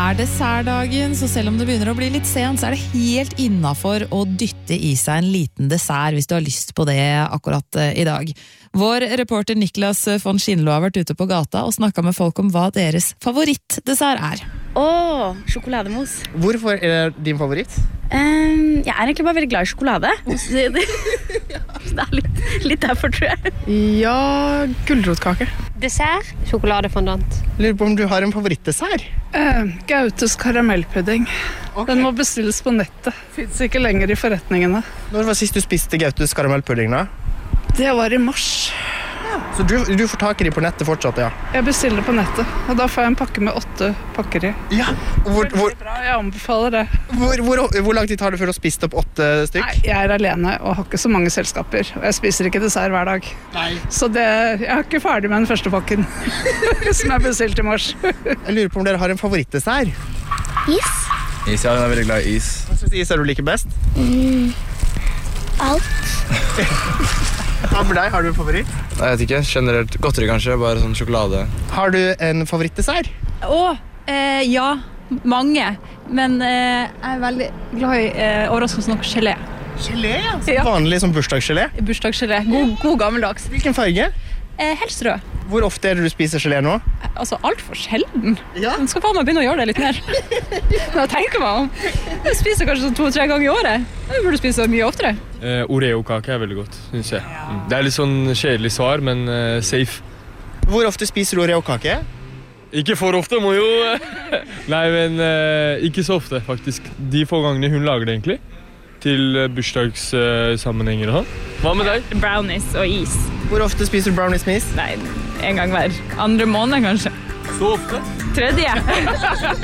dessertdagen, så selv om det begynner å bli litt sent, så det helt innenfor å dytte i seg en liten dessert hvis du har lyst på det akkurat i dag. Vår reporter Niklas von Schindlo har vært ute på gata og snakket med folk om hva deres favorittdessert Sjokolademos. Hvorfor er det din favoritt? Jeg egentlig bare veldig glad i sjokolade. Det litt derfor, tror jeg. Ja, gulrotkake. Dessert, sjokoladefondant. Lurer på om du har en favorittdessert? Gautes karamellpudding. Okay. Den må bestilles på nettet. Finnes ikke lenger i forretningene. Når var sist du spiste Gautes karamellpudding da? Det var i mars. Så du får tak i de på nettet fortsatt, ja? Jeg bestiller på nettet, og da får jeg en pakke med 8 pakker i. Ja. Veldig bra, jeg anbefaler det. Hvor lang tid tar det før du har spist opp 8 stykk? Nei, jeg er alene og har ikke så mange selskaper, og jeg spiser ikke dessert hver dag. Nei. Så jeg er ikke ferdig med den første pakken, som jeg bestilte i mars. Jeg lurer på om dere har en favorittdessert? Is. Is, ja, jeg er veldig glad i is. Hva slags is er du liker best? Alt. Hva med deg? Har du en favoritt? Nei, jeg vet ikke. Generelt godteri kanskje, bare sånn sjokolade. Har du en favorittdessert? Ja, mange. Men jeg er veldig glad i overraskende nok gelé. Gelé, ja? Ja. Vanlig som bursdagsgelé? Bursdagsgelé. God gammeldags. Hvilken farge? Helst rød. Hvor ofte er det du spiser gelé nå? Altså, alt for sjelden. Ja. Man skal faen meg begynne å gjøre det litt mer. Når jeg tenker meg om. Jeg spiser kanskje sånn 2-3 ganger i året. Jeg burde spise mye oftere. Oreo-kake er veldig godt, synes jeg. Det er litt sånn kjedelig svar, men safe. Hvor ofte spiser du Oreo-kake? Ikke for ofte, må jo... Nei, men ikke så ofte, faktisk. De få gangene hun lager det egentlig. Til bursdagssammenhenger og sånn. Hva med deg? Brownies og is. Hvor ofte spiser du brownies med is? Nei, en gang hver andre måned kanskje. Så ofte? 3.